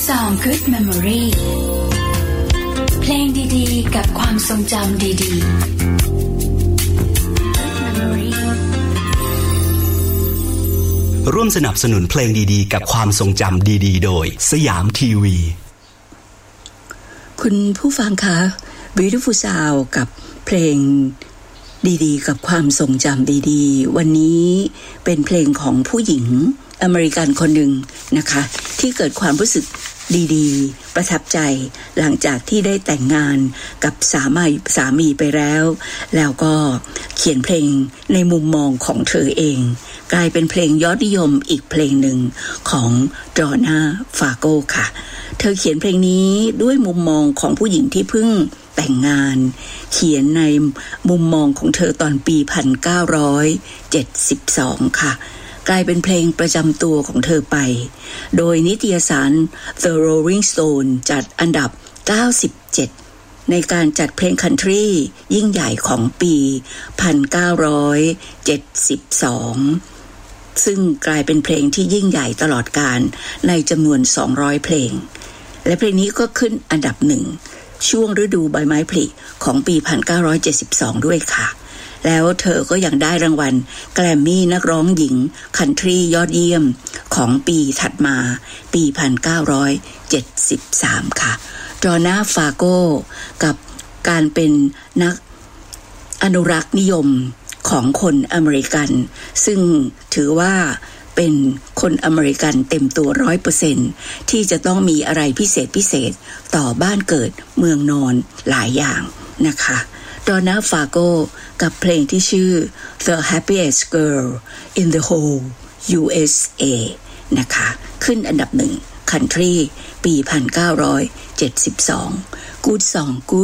Song Good Memory เพลงดีๆกับความทรงจำดีๆ Good Memory ร่วมสนับสนุนเพลงดีๆกับความทรงจำดีๆโดยสยามทีวีคุณผู้ฟังคะ Beautiful Sound กับเพลงดีๆกับความทรงจำดีๆวันนี้เป็นเพลงของผู้หญิงอเมริกันคนหนึ่งนะคะที่เกิดความรู้สึกดีๆประทับใจหลังจากที่ได้แต่งงานกับสามีไปแล้วก็เขียนเพลงในมุมมองของเธอเองกลายเป็นเพลงยอดนิยมอีกเพลงหนึ่งของดอน่าฟาโก้ค่ะเธอเขียนเพลงนี้ด้วยมุมมองของผู้หญิงที่เพิ่งแต่งงานเขียนในมุมมองของเธอตอนปี 1972 ค่ะกลายเป็นเพลงประจำตัวของเธอไปโดยนิตยสาร The Rolling Stone จัดอันดับ 97 ในการจัดเพลงคันทรียิ่งใหญ่ของปี 1972 ซึ่งกลายเป็นเพลงที่ยิ่งใหญ่ตลอดกาลในจำนวน 200 เพลงและเพลงนี้ก็ขึ้นอันดับหนึ่งช่วงฤดูใบไม้ผลิของปี 1972 ด้วยค่ะแล้วเธอก็ยังได้รางวัลแกรมมี่นักร้องหญิงคันทรียอดเยี่ยมของปีถัดมาปี 1973 ค่ะดอน่าฟาโก้กับการเป็นนักอนุรักษ์นิยมของคนอเมริกันซึ่งถือว่าเป็นคนอเมริกันเต็มตัว 100% ที่จะต้องมีอะไรพิเศษต่อบ้านเกิดเมืองนอนหลายอย่างนะคะดอน่าฟาโก้กับเพลงที่ชื่อ The Happiest Girl in the Whole USA นะคะขึ้นอันดับหนึ่งคันทรีปี 1972 Good Song Good